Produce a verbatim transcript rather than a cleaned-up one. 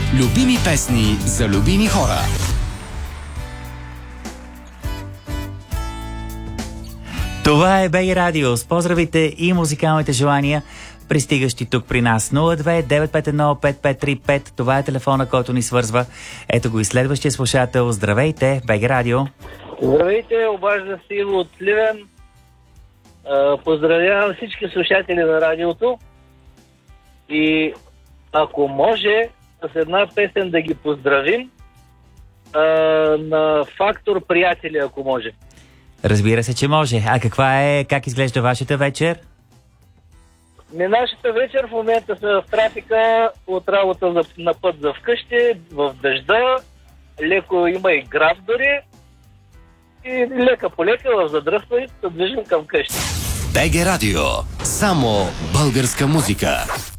Любими песни за любими хора. Това е БГ Радио с поздравите и музикалните желания, пристигащи тук при нас. нула две девет пет едно пет пет три пет. Това е телефона, който ни свързва. Ето го и следващия слушател. Здравейте, БГ Радио. Здравейте, обажда се Иво от Сливен. Поздравявам всички слушатели на радиото. И ако може, с една песен да ги поздравим а, на Фактор приятели, ако може. Разбира се, че може. А каква е, как изглежда вашата вечер? Не, нашата вечер в момента са в трафика от работа за, на път за вкъщи, в дъжда, леко има и град дори и лека по лека в задръстване се движим към къщи. БГ Радио. Само българска музика.